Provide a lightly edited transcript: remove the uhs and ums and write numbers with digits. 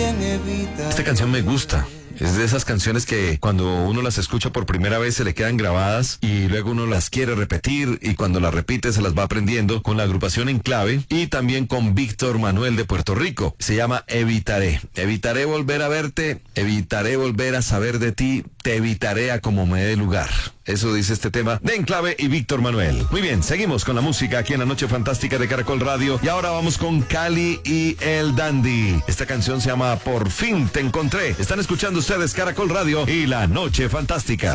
Esta canción me gusta. Es de esas canciones que cuando uno las escucha por primera vez se le quedan grabadas y luego uno las quiere repetir y cuando las repite se las va aprendiendo con la agrupación Enclave y también con Víctor Manuel de Puerto Rico. Se llama Evitaré. Evitaré volver a verte, evitaré volver a saber de ti, te evitaré a como me dé lugar. Eso dice este tema de Enclave y Víctor Manuel. Muy bien, seguimos con la música aquí en la Noche Fantástica de Caracol Radio y ahora vamos con Cali y el Dandy. Esta canción se llama Por fin te encontré. Están escuchando ustedes Caracol Radio y la Noche Fantástica.